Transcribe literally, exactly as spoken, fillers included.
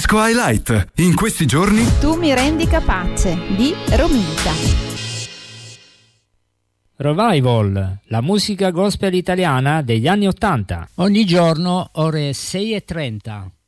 Disco Highlight. In questi giorni Tu mi rendi capace di Romita. Revival, la musica gospel italiana degli anni Ottanta. Ogni giorno ore sei e trenta.